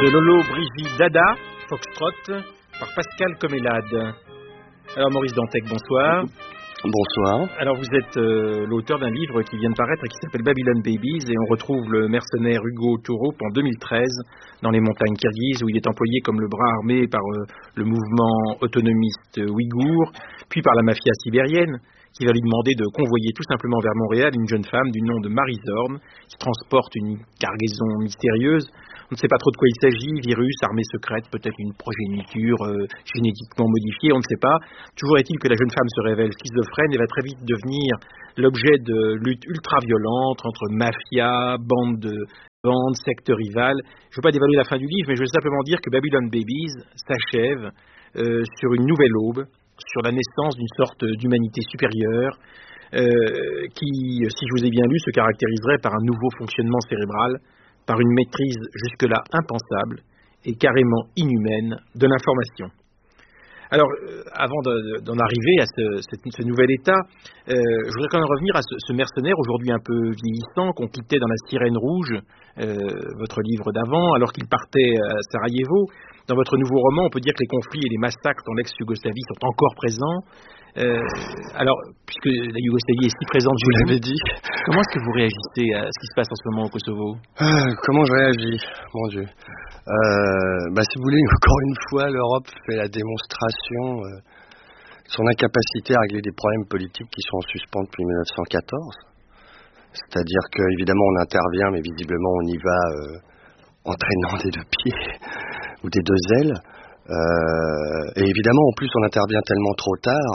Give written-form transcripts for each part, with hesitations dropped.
de Lolo Brigitte Dada, Foxtrot, par Pascal Comélade. Alors Maurice Dantec, bonsoir. Bonsoir. Alors vous êtes l'auteur d'un livre qui vient de paraître et qui s'appelle Babylon Babies, et on retrouve le mercenaire Hugo Touroup en 2013 dans les montagnes kirghizes, où il est employé comme le bras armé par le mouvement autonomiste ouïghour, puis par la mafia sibérienne, qui va lui demander de convoyer tout simplement vers Montréal une jeune femme du nom de Marie Zorn, qui transporte une cargaison mystérieuse. On ne sait pas trop de quoi il s'agit, virus, armée secrète, peut-être une progéniture génétiquement modifiée, on ne sait pas. Toujours est-il que la jeune femme se révèle schizophrène et va très vite devenir l'objet de luttes ultra-violentes entre mafia, bandes, sectes rivales. Je ne veux pas dévaluer la fin du livre, mais je veux simplement dire que Babylon Babies s'achève sur une nouvelle aube, sur la naissance d'une sorte d'humanité supérieure qui, si je vous ai bien lu, se caractériserait par un nouveau fonctionnement cérébral, par une maîtrise jusque-là impensable et carrément inhumaine de l'information. Alors, avant d'en arriver à ce nouvel état, je voudrais quand même revenir à ce mercenaire aujourd'hui un peu vieillissant qu'on quittait dans La Sirène Rouge, votre livre d'avant, alors qu'il partait à Sarajevo. Dans votre nouveau roman, on peut dire que les conflits et les massacres dans l'ex-Yougoslavie sont encore présents. Alors, puisque la Yougoslavie est si présente, vous l'avez dit, comment est-ce que vous réagissez à ce qui se passe en ce moment au Kosovo ? Comment je réagis ? Mon Dieu. Si vous voulez, encore une fois, l'Europe fait la démonstration de son incapacité à régler des problèmes politiques qui sont en suspens depuis 1914. C'est-à-dire qu'évidemment, on intervient, mais visiblement, on y va entraînant des deux pieds ou des deux ailes. Et évidemment, en plus, on intervient tellement trop tard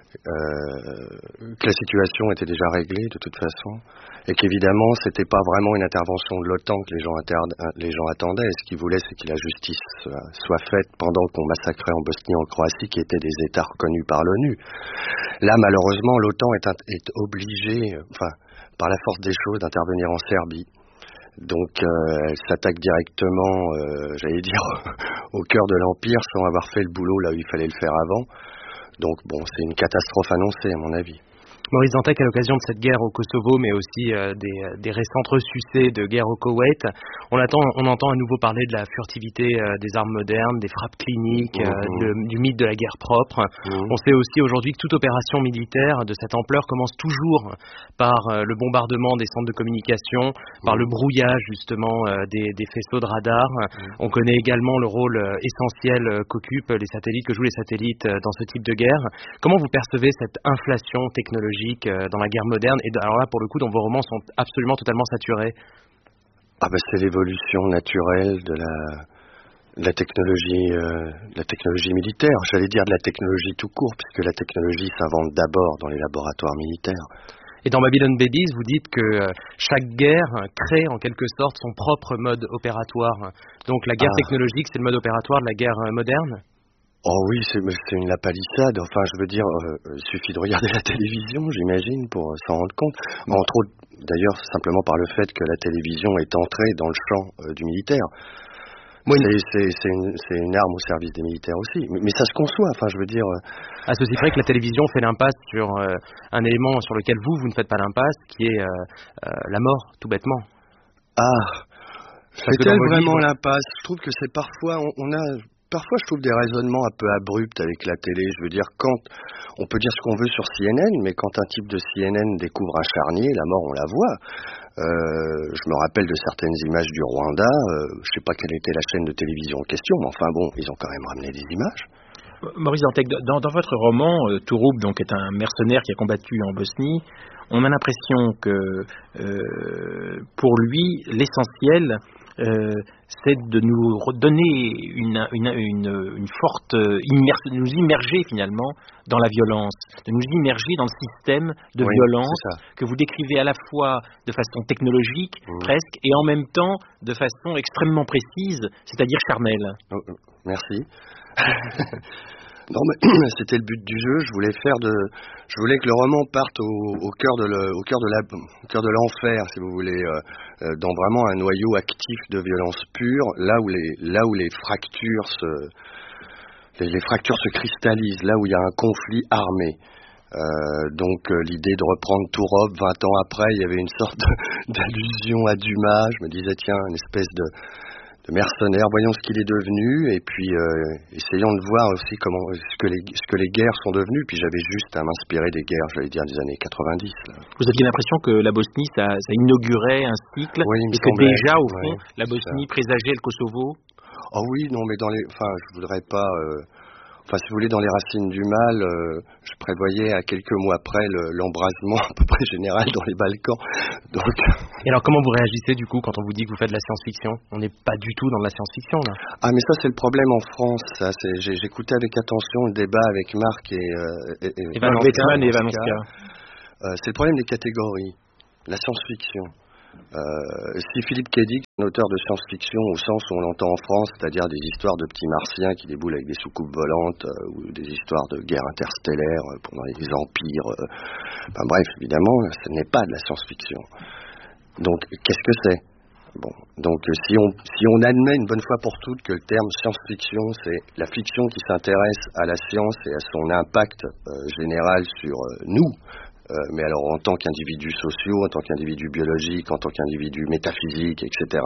que la situation était déjà réglée de toute façon, et qu'évidemment c'était pas vraiment une intervention de l'OTAN que les gens attendaient. Ce qu'ils voulaient, c'est que la justice soit faite pendant qu'on massacrait en Bosnie et en Croatie, qui étaient des États reconnus par l'ONU. Là, malheureusement, l'OTAN est obligée, par la force des choses, d'intervenir en Serbie. Donc elle s'attaque directement, j'allais dire, au cœur de l'Empire, sans avoir fait le boulot là où il fallait le faire avant. Donc bon, c'est une catastrophe annoncée à mon avis. Maurice Dantec, à l'occasion de cette guerre au Kosovo, mais aussi des récentes ressucées de guerre au Koweït, on entend à nouveau parler de la furtivité des armes modernes, des frappes cliniques, du mythe de la guerre propre. On sait aussi aujourd'hui que toute opération militaire de cette ampleur commence toujours par le bombardement des centres de communication, par le brouillage justement des faisceaux de radar. On connaît également le rôle essentiel qu'occupent les satellites, que jouent les satellites dans ce type de guerre. Comment vous percevez cette inflation technologique dans la guerre moderne, et alors là pour le coup dont vos romans sont absolument totalement saturés? C'est l'évolution naturelle de la technologie militaire, j'allais dire de la technologie tout court, puisque la technologie s'invente d'abord dans les laboratoires militaires. Et dans Babylon Babies, vous dites que chaque guerre crée en quelque sorte son propre mode opératoire. Donc la guerre technologique, c'est le mode opératoire de la guerre moderne? Oh oui, c'est une lapalissade. Enfin, je veux dire, il suffit de regarder la télévision, j'imagine, pour s'en rendre compte. Entre autres, d'ailleurs, simplement par le fait que la télévision est entrée dans le champ du militaire. Oui. C'est une arme au service des militaires aussi. Mais ça se conçoit, enfin, je veux dire... À ceci près que la télévision fait l'impasse sur un élément sur lequel vous ne faites pas l'impasse, qui est la mort, tout bêtement. Fait-elle vraiment l'impasse ? Je trouve que c'est parfois... Parfois, je trouve des raisonnements un peu abrupts avec la télé. Je veux dire, on peut dire ce qu'on veut sur CNN, mais quand un type de CNN découvre un charnier, la mort, on la voit. Je me rappelle de certaines images du Rwanda. Je sais pas quelle était la chaîne de télévision en question, mais enfin bon, ils ont quand même ramené des images. Maurice Dantec, dans votre roman, Touroup donc est un mercenaire qui a combattu en Bosnie. On a l'impression que pour lui, l'essentiel, c'est de nous redonner une forte de nous immerger finalement dans la violence, de nous immerger dans le système de violence que vous décrivez à la fois de façon technologique presque, et en même temps de façon extrêmement précise, c'est-à-dire charnelle. Merci. Non, mais c'était le but du jeu. Je voulais que le roman parte au cœur de l'enfer, si vous voulez, dans vraiment un noyau actif de violence pure, là où les fractures se cristallisent, là où il y a un conflit armé. Donc l'idée de reprendre Touroup 20 ans après, il y avait une sorte d'allusion à Dumas. Je me disais tiens, une espèce de mercenaire, voyons ce qu'il est devenu, et puis essayons de voir aussi ce que les guerres sont devenues. Puis j'avais juste à m'inspirer des guerres, j'allais dire, des années 90. Là. Vous aviez l'impression que la Bosnie, ça inaugurait un cycle, oui, et que déjà, au fond, la Bosnie présageait le Kosovo? Oh oui, non, mais je voudrais pas... si vous voulez, dans les racines du mal, je prévoyais à quelques mois près l'embrasement à peu près général dans les Balkans. Donc... Et alors, comment vous réagissez du coup quand on vous dit que vous faites de la science-fiction? On n'est pas du tout dans de la science-fiction là. Ah, mais ça c'est le problème en France. Ça, j'écoutais avec attention le débat avec Marc et Valenska. C'est le problème des catégories. La science-fiction. Si Philippe Cadic, un auteur de science-fiction au sens où on l'entend en France, c'est-à-dire des histoires de petits martiens qui déboulent avec des soucoupes volantes ou des histoires de guerre interstellaire pendant les empires, bref, évidemment, ce n'est pas de la science-fiction. Donc, qu'est-ce que c'est? Bon, donc si on admet une bonne fois pour toutes que le terme science-fiction, c'est la fiction qui s'intéresse à la science et à son impact général sur nous, mais alors en tant qu'individus sociaux, en tant qu'individus biologiques, en tant qu'individus métaphysiques, etc.,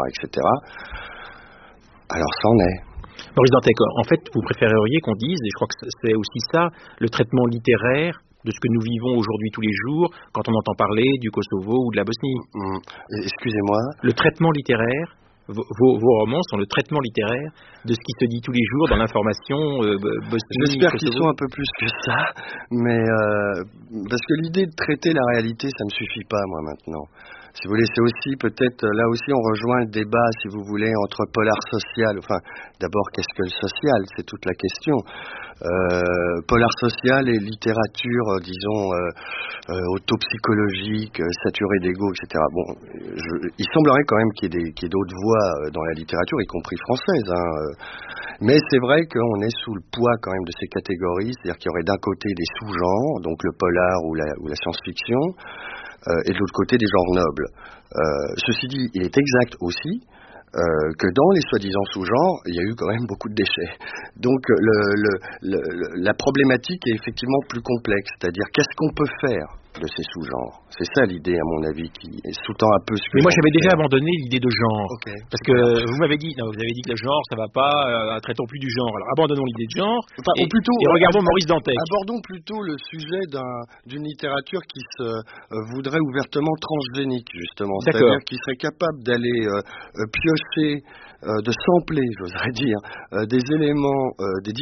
alors c'en est. Maurice Dantec, en fait, vous préféreriez qu'on dise, et je crois que c'est aussi ça, le traitement littéraire de ce que nous vivons aujourd'hui tous les jours, quand on entend parler du Kosovo ou de la Bosnie. Excusez-moi. Le traitement littéraire, vos romans sont le traitement littéraire de ce qui se dit tous les jours dans l'information Bosnie. J'espère qu'ils sont un peu plus que ça, mais parce que l'idée de traiter la réalité, ça me suffit pas, moi, maintenant. Si vous voulez, c'est aussi peut-être, là aussi on rejoint le débat, si vous voulez, entre polar social, d'abord qu'est-ce que le social, c'est toute la question. Polar social et littérature, disons, autopsychologique, saturée d'ego, etc. Bon, il semblerait quand même qu'il y ait d'autres voies dans la littérature, y compris française. Mais c'est vrai qu'on est sous le poids quand même de ces catégories, c'est-à-dire qu'il y aurait d'un côté des sous-genres, donc le polar ou la science-fiction, et de l'autre côté des genres nobles. Ceci dit, il est exact aussi que dans les soi-disant sous-genres, il y a eu quand même beaucoup de déchets. Donc la problématique est effectivement plus complexe, c'est-à-dire qu'est-ce qu'on peut faire de ces sous-genres. C'est ça l'idée, à mon avis, qui sous-tend un peu ce que... Mais moi, j'avais déjà abandonné l'idée de genre. Okay. Parce que vous m'avez dit que le genre, ça va pas, traitons plus du genre. Alors, abandonnons l'idée de genre, et regardons Maurice Dantec. Abordons plutôt le sujet d'une littérature qui se voudrait ouvertement transgénique, justement. C'est-à-dire qui serait capable d'aller piocher, de sampler, j'oserais dire, des éléments, des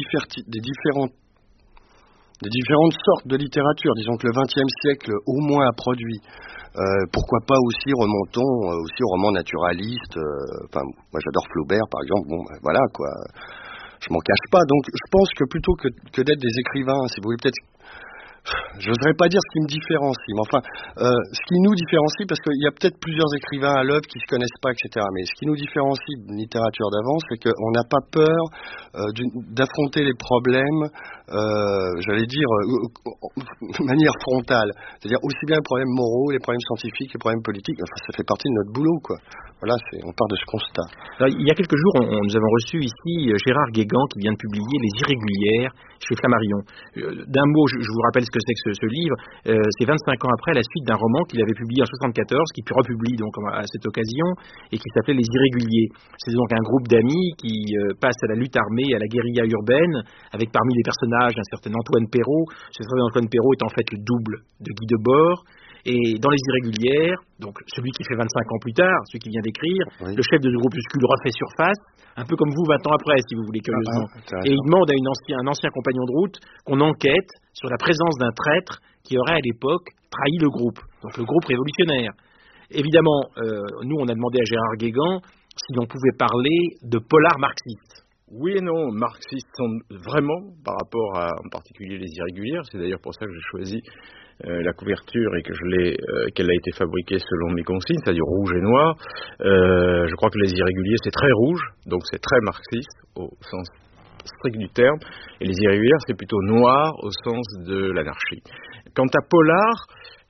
différentes sortes de littérature, disons que le XXe siècle au moins a produit. Pourquoi pas aussi remontons aussi aux romans naturalistes. Moi j'adore Flaubert par exemple. Bon, voilà quoi. Je m'en cache pas. Donc je pense que plutôt que d'être des écrivains, si vous voulez peut-être. J'oserais pas dire ce qui me différencie, mais ce qui nous différencie, parce qu'il y a peut-être plusieurs écrivains à l'œuvre qui se connaissent pas, etc. Mais ce qui nous différencie d'une littérature d'avance, c'est qu'on n'a pas peur d'affronter les problèmes, j'allais dire, de manière frontale. C'est-à-dire aussi bien les problèmes moraux, les problèmes scientifiques, les problèmes politiques. Ça fait partie de notre boulot, quoi. Voilà, on part de ce constat. Alors, il y a quelques jours, nous avons reçu ici Gérard Guégan qui vient de publier Les Irrégulières chez Flammarion. D'un mot, je vous rappelle ce que c'est que ce livre. C'est 25 ans après, la suite d'un roman qu'il avait publié en 1974, qui puis republie donc à cette occasion, et qui s'appelait Les Irréguliers. C'est donc un groupe d'amis qui passe à la lutte armée, à la guérilla urbaine, avec parmi les personnages un certain Antoine Perrault. Ce certain Antoine Perrault est en fait le double de Guy Debord. Et dans Les Irrégulières, donc celui qui fait 25 ans plus tard, celui qui vient d'écrire, oui. Le chef de ce groupuscule refait surface, un peu comme vous 20 ans après, si vous voulez, curieusement. Et il demande à un ancien compagnon de route qu'on enquête sur la présence d'un traître qui aurait à l'époque trahi le groupe, donc le groupe révolutionnaire. Évidemment, nous on a demandé à Gérard Guégan si l'on pouvait parler de polar marxiste. Oui et non, marxiste vraiment par rapport à en particulier Les Irrégulières, c'est d'ailleurs pour ça que j'ai choisi la couverture et que qu'elle a été fabriquée selon mes consignes, c'est-à-dire rouge et noir. Je crois que Les Irréguliers c'est très rouge, donc c'est très marxiste au sens strict du terme, et Les Irrégulières c'est plutôt noir au sens de l'anarchie. Quant à polar,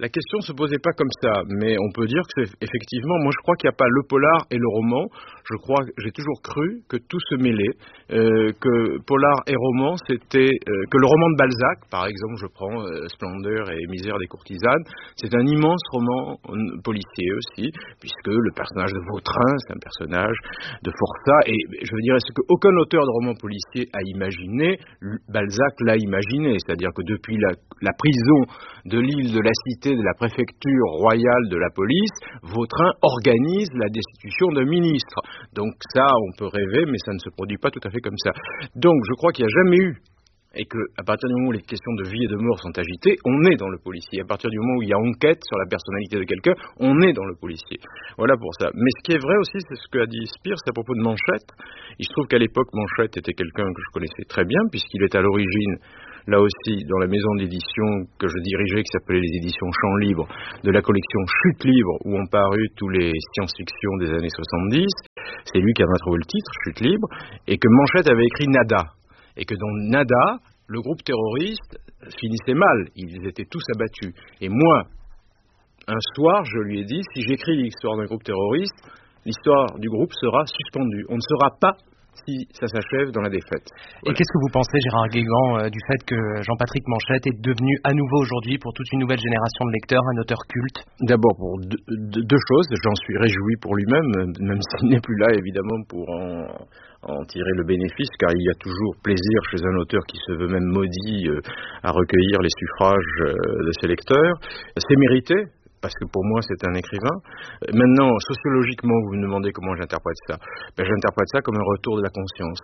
La question se posait pas comme ça, mais on peut dire que c'est effectivement, moi je crois qu'il n'y a pas le polar et le roman. J'ai toujours cru que tout se mêlait, que polar et roman, c'était que le roman de Balzac, par exemple, je prends Splendeur et Misère des courtisanes, c'est un immense roman policier aussi, puisque le personnage de Vautrin, c'est un personnage de forçat, et je veux dire, ce qu'aucun auteur de roman policier a imaginé, Balzac l'a imaginé, c'est-à-dire que depuis la prison de l'île de la Cité de la préfecture royale de la police, Vautrin organise la destitution d'un ministre. Donc ça, on peut rêver, mais ça ne se produit pas tout à fait comme ça. Donc je crois qu'il n'y a jamais eu, et qu'à partir du moment où les questions de vie et de mort sont agitées, on est dans le policier. À partir du moment où il y a enquête sur la personnalité de quelqu'un, on est dans le policier. Voilà pour ça. Mais ce qui est vrai aussi, c'est ce qu'a dit Spears à propos de Manchette. Il se trouve qu'à l'époque, Manchette était quelqu'un que je connaissais très bien, puisqu'il est à l'origine, là aussi, dans la maison d'édition que je dirigeais, qui s'appelait les éditions Champs Libres, de la collection Chute Libre, où ont paru tous les science-fiction des années 70. C'est lui qui en a trouvé le titre, Chute Libre, et que Manchette avait écrit Nada. Et que dans Nada, le groupe terroriste finissait mal. Ils étaient tous abattus. Et moi, un soir, je lui ai dit, si j'écris l'histoire d'un groupe terroriste, l'histoire du groupe sera suspendue. On ne saura pas si ça s'achève dans la défaite. Voilà. Et qu'est-ce que vous pensez, Gérard Guégan, du fait que Jean-Patrick Manchette est devenu à nouveau aujourd'hui, pour toute une nouvelle génération de lecteurs, un auteur culte? D'abord pour deux choses. J'en suis réjoui pour lui-même, même s'il n'est plus là, évidemment, pour en tirer le bénéfice, car il y a toujours plaisir chez un auteur qui se veut même maudit à recueillir les suffrages de ses lecteurs. C'est mérité, parce que pour moi c'est un écrivain. Maintenant, sociologiquement, vous me demandez comment j'interprète ça. J'interprète ça comme un retour de la conscience.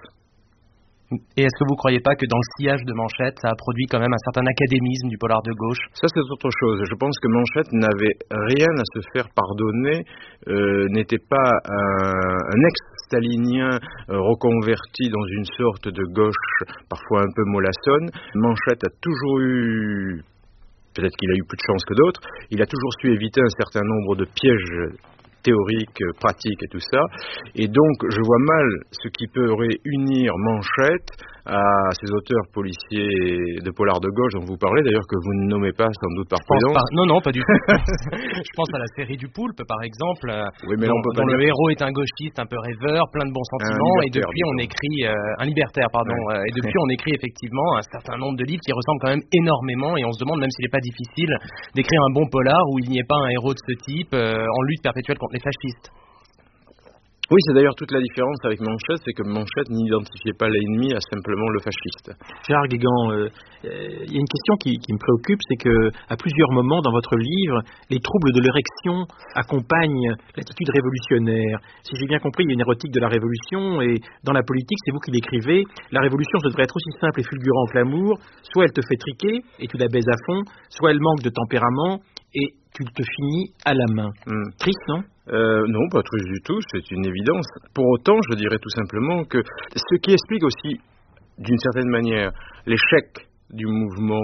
Et est-ce que vous ne croyez pas que dans le sillage de Manchette, ça a produit quand même un certain académisme du polar de gauche? Ça, c'est autre chose. Je pense que Manchette n'avait rien à se faire pardonner, n'était pas un ex-stalinien reconverti dans une sorte de gauche parfois un peu mollassonne. Manchette a toujours eu, peut-être qu'il a eu plus de chance que d'autres, il a toujours su éviter un certain nombre de pièges théorique, pratique et tout ça. Et donc, je vois mal ce qui pourrait unir Manchette à ces auteurs policiers de polar de gauche dont vous parlez, d'ailleurs que vous ne nommez pas sans doute par prudence. Non, pas du tout. Je pense à la série du Poulpe, par exemple, oui, mais dont le héros est un gauchiste un peu rêveur, plein de bons sentiments, et depuis on écrit un libertaire, et depuis on écrit effectivement un certain nombre de livres qui ressemblent quand même énormément, et on se demande même s'il n'est pas difficile d'écrire un bon polar où il n'y ait pas un héros de ce type en lutte perpétuelle contre les fascistes. Oui, c'est d'ailleurs toute la différence avec Manchette, c'est que Manchette n'identifiait pas l'ennemi à simplement le fasciste. Gérard Guégan, il y a une question qui me préoccupe, c'est que à plusieurs moments dans votre livre, les troubles de l'érection accompagnent l'attitude révolutionnaire. Si j'ai bien compris, il y a une érotique de la révolution, et dans la politique, c'est vous qui l'écrivez, la révolution, ça devrait être aussi simple et fulgurant que l'amour. Soit elle te fait triquer, et tu la baises à fond, soit elle manque de tempérament, et tu te finis à la main. Triste, non ? Non, pas triste du tout, c'est une évidence. Pour autant, je dirais tout simplement que ce qui explique aussi, d'une certaine manière, l'échec du mouvement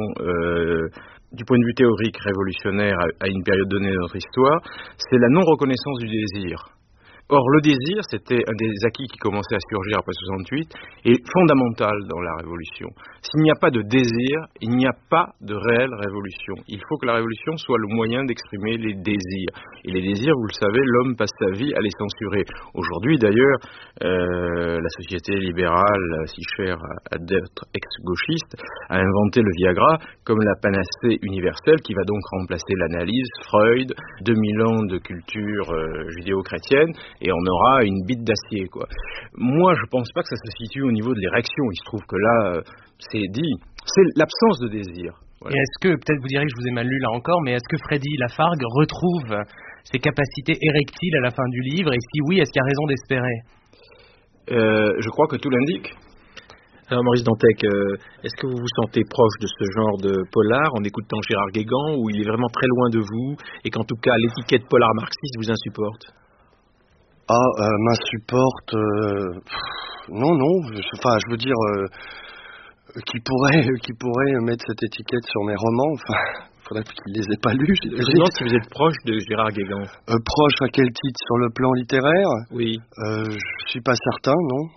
du point de vue théorique révolutionnaire à une période donnée de notre histoire, c'est la non-reconnaissance du désir. Or, le désir, c'était un des acquis qui commençait à surgir après 68, et fondamental dans la révolution. S'il n'y a pas de désir, il n'y a pas de réelle révolution. Il faut que la révolution soit le moyen d'exprimer les désirs. Et les désirs, vous le savez, l'homme passe sa vie à les censurer. Aujourd'hui, d'ailleurs, la société libérale, si chère à d'être ex-gauchiste, a inventé le Viagra comme la panacée universelle qui va donc remplacer l'analyse, Freud, 2000 ans de culture judéo-chrétienne, et on aura une bite d'acier, quoi. Moi, je pense pas que ça se situe au niveau de l'érection. Il se trouve que là, c'est dit, c'est l'absence de désir. Voilà. Et est-ce que, peut-être vous direz que je vous ai mal lu là encore, mais est-ce que Freddy Lafargue retrouve ses capacités érectiles à la fin du livre, et si oui, est-ce qu'il y a raison d'espérer? Je crois que tout l'indique. Alors Maurice Dantec, est-ce que vous vous sentez proche de ce genre de polar en écoutant Gérard Guégan, ou il est vraiment très loin de vous, et qu'en tout cas l'étiquette polar marxiste vous insupporte? M'insupporte, non, enfin je veux dire, qui pourrait mettre cette étiquette sur mes romans, enfin, faudrait qu'il les ait pas lus. Je me demande si vous êtes proche de Gérard Guégan. Proche à quel titre? Sur le plan littéraire? Oui. Je suis pas certain, non.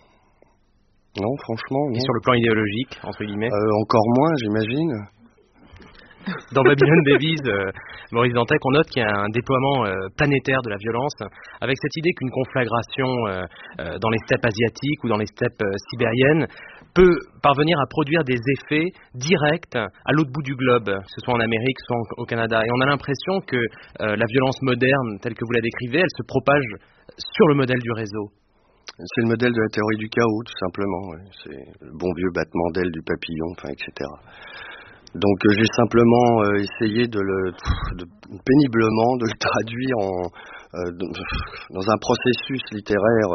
Non, franchement, non. Et sur le plan idéologique, entre guillemets? Encore moins, j'imagine. Dans Babylon Babies, Maurice Dantec, on note qu'il y a un déploiement planétaire de la violence, avec cette idée qu'une conflagration dans les steppes asiatiques ou dans les steppes sibériennes peut parvenir à produire des effets directs à l'autre bout du globe, que ce soit en Amérique, soit au Canada. Et on a l'impression que la violence moderne, telle que vous la décrivez, elle se propage sur le modèle du réseau. C'est le modèle de la théorie du chaos, tout simplement. Ouais. C'est le bon vieux battement d'aile du papillon, enfin, etc. Donc j'ai simplement essayé péniblement de le traduire dans un processus littéraire,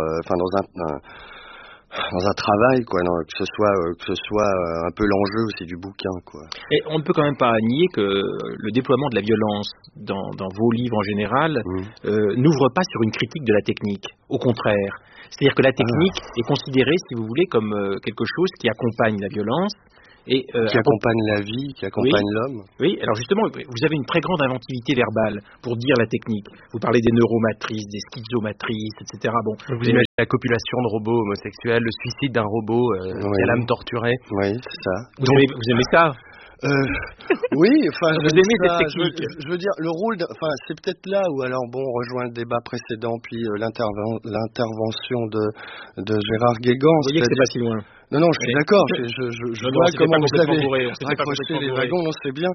dans un travail, quoi, que ce soit un peu l'enjeu aussi du bouquin, quoi. Et on ne peut quand même pas nier que le déploiement de la violence dans vos livres en général n'ouvre pas sur une critique de la technique. Au contraire, c'est-à-dire que la technique est considérée, si vous voulez, comme quelque chose qui accompagne la violence. Et, qui accompagne la vie, qui accompagne l'homme. Oui, alors justement, vous avez une très grande inventivité verbale pour dire la technique. Vous parlez des neuromatrices, des schizomatrices, etc. Bon, vous imaginez la copulation de robots homosexuels, le suicide d'un robot qui a l'âme torturée. Oui, c'est ça. Vous aimez ça? Oui, enfin, vous aimez cette technique. Je veux dire, le rôle, c'est peut-être là où, alors bon, on rejoint le débat précédent, puis l'intervention de Gérard Guégan. Vous voyez que c'est pas si loin. Non, je suis d'accord. Je vois comment vous avez raccroché les wagons. Non, c'est bien.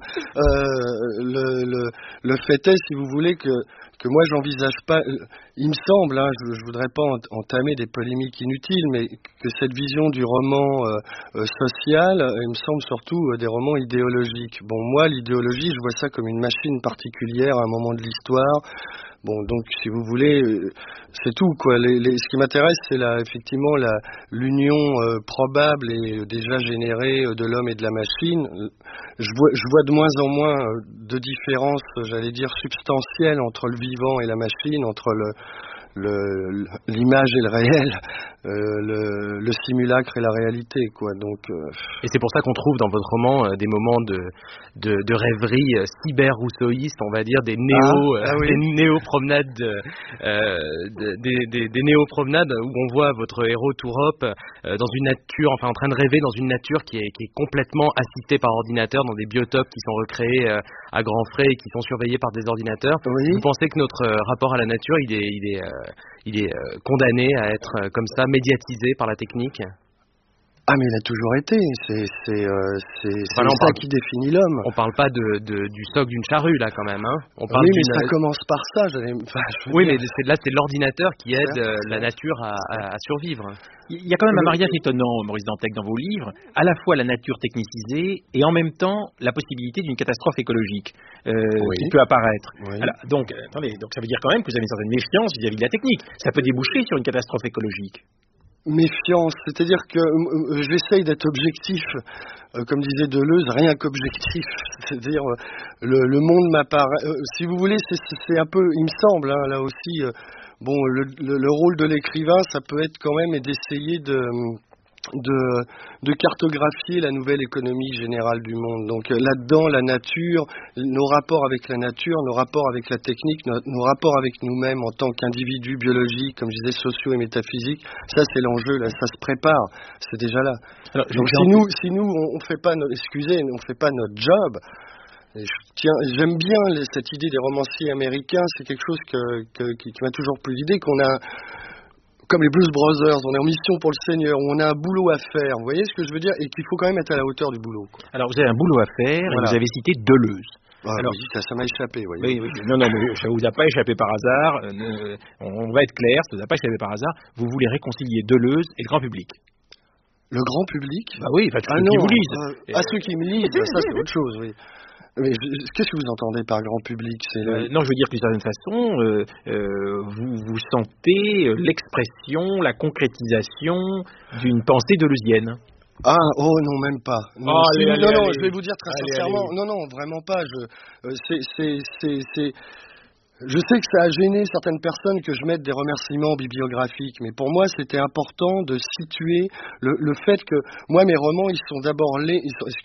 Le fait est, si vous voulez, que moi j'envisage pas. Il me semble, je voudrais pas entamer des polémiques inutiles, mais que cette vision du roman social, il me semble surtout des romans idéologiques. Bon, moi, l'idéologie, je vois ça comme une machine particulière à un moment de l'histoire. Bon, donc, si vous voulez, c'est tout, quoi. Ce qui m'intéresse, c'est effectivement l'union probable et déjà générée de l'homme et de la machine. Je vois de moins en moins de différences, j'allais dire, substantielles entre le vivant et la machine, entre l'image et le réel, le simulacre et la réalité, quoi. Donc, Et c'est pour ça qu'on trouve dans votre roman des moments de rêverie cyber-rousseauiste, on va dire, des néo-promenades, des néo-promenades où on voit votre héros Tourop dans une nature, enfin en train de rêver dans une nature qui est complètement assistée par ordinateur, dans des biotopes qui sont recréés à grands frais et qui sont surveillés par des ordinateurs. Oui. Vous pensez que notre rapport à la nature, il est condamné à être comme ça, médiatisé par la technique? Ah, mais il a toujours été. C'est ça qui définit l'homme. On parle pas du soc d'une charrue, là, quand même, hein. On parle oui, mais ça commence par ça. Oui, mais c'est l'ordinateur qui aide la nature à survivre. Il y a quand même un mariage étonnant, Maurice Dantec, dans vos livres, à la fois la nature technicisée et en même temps la possibilité d'une catastrophe écologique qui peut apparaître. Oui. Alors, donc, attendez, donc ça veut dire quand même que vous avez une certaine méfiance vis-à-vis de la technique. Ça peut déboucher sur une catastrophe écologique. Méfiance, c'est-à-dire que j'essaye d'être objectif, comme disait Deleuze, rien qu'objectif. C'est-à-dire le monde m'apparaît. Si vous voulez, c'est un peu, il me semble, hein, là aussi. Bon, le rôle de l'écrivain, ça peut être quand même d'essayer de cartographier la nouvelle économie générale du monde. Donc là-dedans, la nature, nos rapports avec la nature, nos rapports avec la technique, nos rapports avec nous-mêmes en tant qu'individus biologiques, comme je disais, sociaux et métaphysiques, ça c'est l'enjeu, là, ça se prépare, c'est déjà là. Alors, donc si nous on fait pas on fait pas notre job. J'aime bien cette idée des romanciers américains, c'est quelque chose qui m'a toujours plu. L'idée qu'on a, comme les Blues Brothers, on est en mission pour le Seigneur, où on a un boulot à faire, vous voyez ce que je veux dire, et qu'il faut quand même être à la hauteur du boulot, quoi. Alors vous avez un boulot à faire, et vous avez cité Deleuze. Alors ça m'a échappé, voyez. Oui, non, mais ça vous a pas échappé par hasard, on va être clair, ça vous a pas échappé par hasard, vous voulez réconcilier Deleuze et le grand public. Le grand public? Bah oui, enfin, ceux qui vous lisent. Ceux qui me lisent, ça c'est autre chose, oui. Mais qu'est-ce que vous entendez par grand public? Non, je veux dire que d'une certaine façon, vous sentez l'expression, la concrétisation d'une pensée deleuzienne. Ah, oh non, même pas. Non, allez, je vais vous dire très sincèrement. Non, vraiment pas. Je sais que ça a gêné certaines personnes que je mette des remerciements bibliographiques, mais pour moi c'était important de situer le fait que moi mes romans ils sont d'abord nés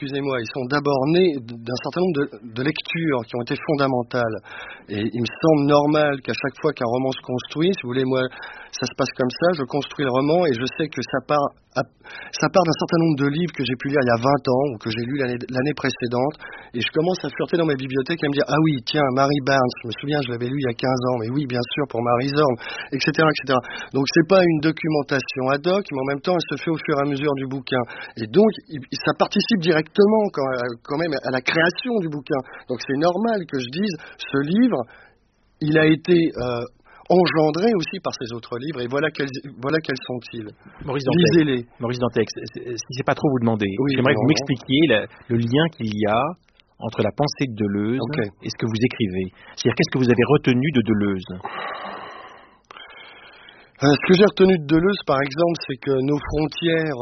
d'un certain nombre de lectures qui ont été fondamentales. Et il me semble normal qu'à chaque fois qu'un roman se construit, si vous voulez, moi ça se passe comme ça, je construis le roman et je sais que ça part d'un certain nombre de livres que j'ai pu lire il y a 20 ans ou que j'ai lu l'année précédente, et je commence à fureter dans ma bibliothèque et à me dire, ah oui, tiens, Mary Barnes, je me souviens, je l'avais lu il y a 15 ans, mais oui, bien sûr, pour Mary Zorn, etc., etc. Donc c'est pas une documentation ad hoc, mais en même temps, elle se fait au fur et à mesure du bouquin. Et donc, ça participe directement quand même à la création du bouquin. Donc c'est normal que je dise, ce livre, il a été engendré aussi par ces autres livres, et voilà quels sont-ils. Maurice Dantec, lisez-les. Maurice Dantec, si c'est pas trop vous demander, oui, j'aimerais que vous m'expliquiez le lien qu'il y a entre la pensée de Deleuze et ce que vous écrivez. C'est-à-dire, qu'est-ce que vous avez retenu de Deleuze ? Ce que j'ai retenu de Deleuze, par exemple, c'est que nos frontières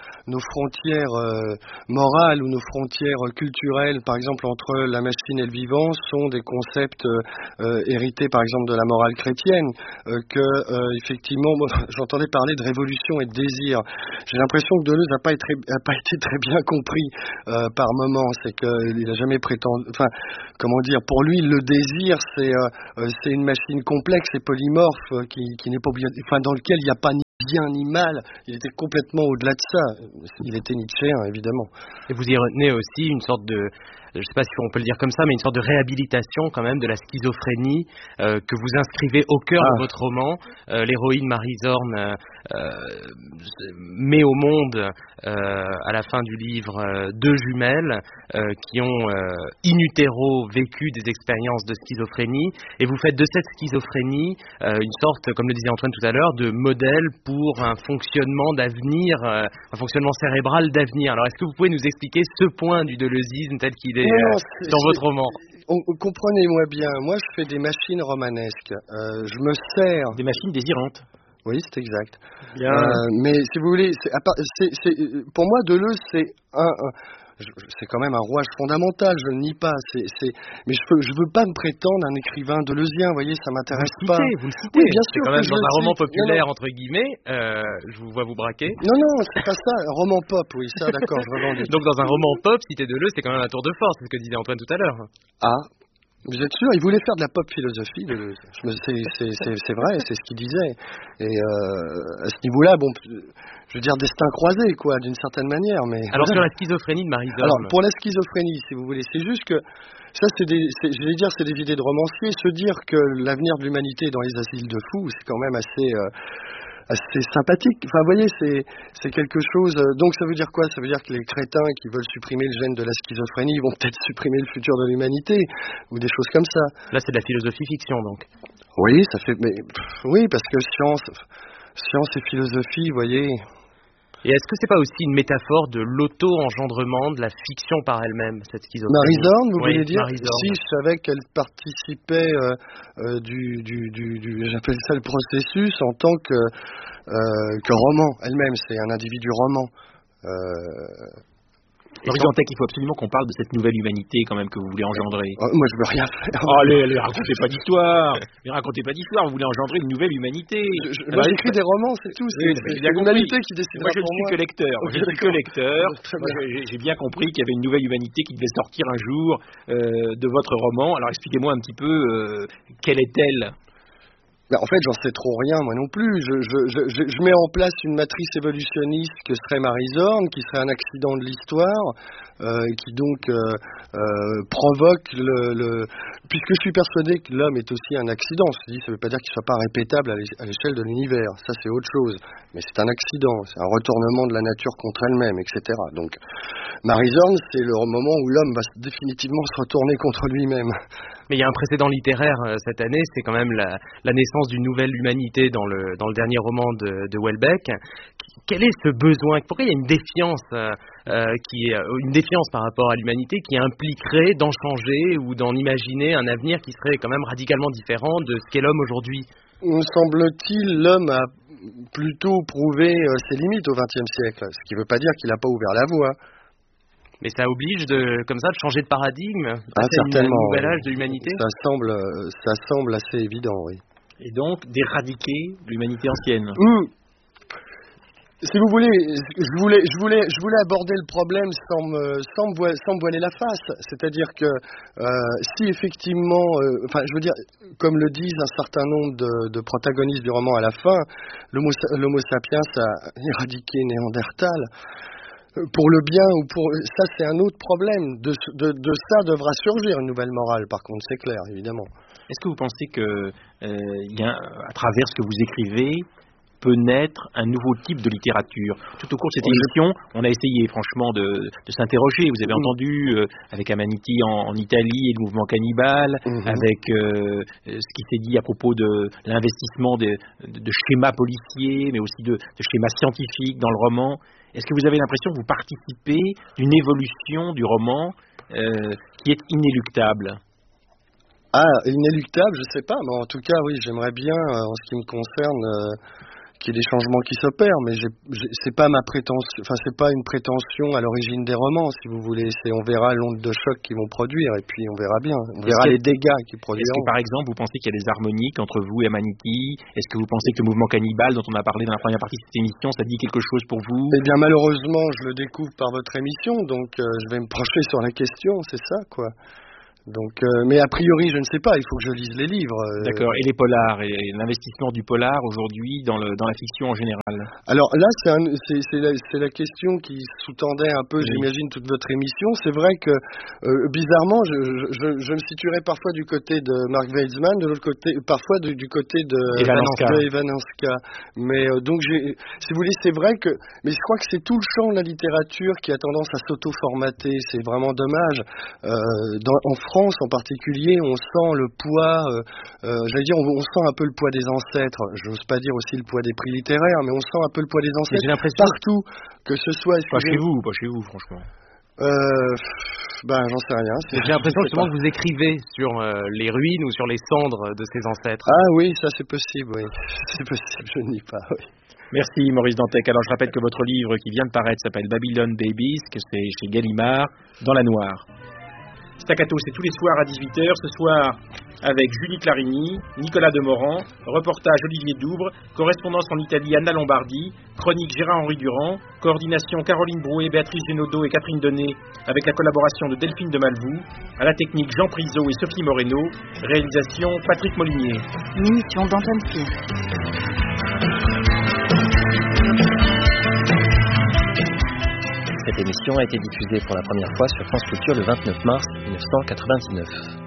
morales ou nos frontières culturelles, par exemple entre la machine et le vivant, sont des concepts hérités, par exemple, de la morale chrétienne. Effectivement, j'entendais parler de révolution et de désir. J'ai l'impression que Deleuze n'a pas été très bien compris par moments. C'est qu'il n'a jamais prétendu. Enfin, comment dire ? Pour lui, le désir, c'est une machine complexe et polymorphe qui n'est pas obligée. Enfin, dans lequel il n'y a pas ni bien ni mal, il était complètement au-delà de ça. Il était nietzschéen, évidemment. Et vous y retenez aussi une sorte de, je ne sais pas si on peut le dire comme ça, mais une sorte de réhabilitation quand même de la schizophrénie que vous inscrivez au cœur de votre roman. L'héroïne Mary Zorn met au monde à la fin du livre 2 jumelles qui ont in utero vécu des expériences de schizophrénie, et vous faites de cette schizophrénie une sorte, comme le disait Antoine tout à l'heure, de modèle pour un fonctionnement d'avenir, un fonctionnement cérébral d'avenir. Alors est-ce que vous pouvez nous expliquer ce point du deleuzisme tel qu'il est dans votre roman? Comprenez-moi bien, moi je fais des machines romanesques, je me sers... Des machines désirantes. Oui, c'est exact. Mais si vous voulez, pour moi, Deleuze, c'est quand même un rouage fondamental, je ne le nie pas. Mais je veux pas me prétendre un écrivain deleuzien, vous voyez, ça m'intéresse pas. Vous le citez. Oui, bien sûr. C'est quand même dans un roman populaire, entre guillemets, je vous vois vous braquer. Non, c'est pas ça, un roman pop, oui, ça, d'accord, je revendique. Donc dans un roman pop, citer Deleuze, c'est quand même un tour de force, c'est ce que disait Antoine tout à l'heure. Ah, vous êtes sûr? Il voulait faire de la pop philosophie, Deleuze. C'est vrai, c'est ce qu'il disait. Et à ce niveau-là, bon, je veux dire destin croisé, quoi, d'une certaine manière. Mais alors sur la schizophrénie de Mary Zorn. Alors pour la schizophrénie, si vous voulez, c'est juste que ça, c'est des idées de romancier. Se dire que l'avenir de l'humanité est dans les asiles de fous, c'est quand même assez sympathique. Enfin, vous voyez, c'est quelque chose. Donc, ça veut dire quoi? Ça veut dire que les crétins qui veulent supprimer le gène de la schizophrénie vont peut-être supprimer le futur de l'humanité, ou des choses comme ça. Là, c'est de la philosophie-fiction, donc. Oui, ça fait. Mais oui, parce que science et philosophie, vous voyez. Et est-ce que c'est pas aussi une métaphore de l'auto-engendrement de la fiction par elle-même, cette schizophrénie? Marie Zorn, vous voulez dire? Si, je savais qu'elle participait j'appelle ça le processus en tant que roman elle-même. C'est un individu roman. Maurice Dantec, il faut absolument qu'on parle de cette nouvelle humanité quand même que vous voulez engendrer. Moi, je veux rien faire. Oh, allez, racontez pas d'histoire. Mais racontez pas d'histoire. Vous voulez engendrer une nouvelle humanité. Moi, j'écris des romans, c'est tout. C'est l'humanité qui décide. Moi, je ne suis que lecteur. J'ai bien compris qu'il y avait une nouvelle humanité qui devait sortir un jour de votre roman. Alors, expliquez-moi un petit peu quelle est-elle? En fait, j'en sais trop rien, moi non plus. Je mets en place une matrice évolutionniste que serait Mary Zorn, qui serait un accident de l'histoire, qui donc provoque puisque je suis persuadé que l'homme est aussi un accident. Ça ne veut pas dire qu'il ne soit pas répétable à l'échelle de l'univers. Ça, c'est autre chose. Mais c'est un accident, c'est un retournement de la nature contre elle-même, etc. Donc, Mary Zorn, c'est le moment où l'homme va définitivement se retourner contre lui-même. Mais il y a un précédent littéraire cette année, c'est quand même la naissance d'une nouvelle humanité dans le dernier roman de Houellebecq. Quel est ce besoin? Pourquoi il y a une défiance une défiance par rapport à l'humanité qui impliquerait d'en changer ou d'en imaginer un avenir qui serait quand même radicalement différent de ce qu'est l'homme aujourd'hui? Me semble-t-il, l'homme a plutôt prouvé ses limites au XXe siècle, ce qui ne veut pas dire qu'il n'a pas ouvert la voie. Mais ça oblige comme ça de changer de paradigme, certainement, un nouvel âge de l'humanité. Ça semble assez évident, oui. Et donc d'éradiquer l'humanité ancienne. Si vous voulez, je voulais aborder le problème sans me voiler la face. C'est-à-dire que si effectivement, je veux dire, comme le disent un certain nombre de protagonistes du roman à la fin, l'Homo sapiens a éradiqué Néandertal. Pour le bien ou pour ça, c'est un autre problème. De ça devra surgir une nouvelle morale. Par contre, c'est clair, évidemment. Est-ce que vous pensez que à travers ce que vous écrivez peut naître un nouveau type de littérature? Tout au cours de cette émission, on a essayé franchement de s'interroger. Vous avez entendu avec Amaniti en Italie et le mouvement cannibale, avec ce qui s'est dit à propos de l'investissement de schémas policiers, mais aussi de schémas scientifiques dans le roman. Est-ce que vous avez l'impression que vous participez d'une évolution du roman qui est inéluctable? Inéluctable, je sais pas, mais en tout cas, oui, j'aimerais bien, en ce qui me concerne, qu'il y ait des changements qui s'opèrent, mais c'est pas ma prétention, c'est pas une prétention à l'origine des romans, si vous voulez. On verra l'onde de choc qu'ils vont produire, et puis on verra bien. On verra les dégâts qu'ils produiront. Est-ce que, par exemple, vous pensez qu'il y a des harmoniques entre vous et Amaniti? Est-ce que vous pensez que le mouvement cannibale, dont on a parlé dans la première partie de cette émission, ça dit quelque chose pour vous? Eh bien, malheureusement, je le découvre par votre émission, donc je vais me pencher sur la question, c'est ça, quoi. Donc, mais a priori, je ne sais pas. Il faut que je lise les livres. D'accord. Et les polars et l'investissement du polar aujourd'hui dans la fiction en général. Alors là, c'est la question qui sous-tendait un peu, j'imagine, toute votre émission. C'est vrai que bizarrement, je me situerais parfois du côté de Mark Weitzman, de l'autre côté, parfois du côté de Ivanenska. Mais donc, si vous voulez, c'est vrai que, mais je crois que c'est tout le champ de la littérature qui a tendance à s'auto-formater. C'est vraiment dommage. En France en particulier, on sent le poids, j'allais dire, on sent un peu le poids des ancêtres. J'ose pas dire aussi le poids des prix littéraires, mais on sent un peu le poids des ancêtres partout, que ce soit... Pas chez vous, franchement. J'en sais rien. J'ai l'impression justement que vous écrivez sur les ruines ou sur les cendres de ces ancêtres. Ah oui, ça c'est possible, oui. C'est possible, je ne nie pas, oui. Merci Maurice Dantec. Alors je rappelle que votre livre qui vient de paraître s'appelle Babylon Babies, que c'est chez Gallimard, dans la noire. Staccato, c'est tous les soirs à 18h. Ce soir, avec Julie Clarini, Nicolas Demorand, reportage Olivier Doubre, correspondance en Italie Anna Lombardi, chronique Gérard-Henri Durand, coordination Caroline Brouet, Béatrice Génaudot et Catherine Denet, avec la collaboration de Delphine de Malvoux, à la technique Jean Priseau et Sophie Moreno, réalisation Patrick Molinier. Une émission d'Antoine Cyr. Cette émission a été diffusée pour la première fois sur France Culture le 29 mars 1999.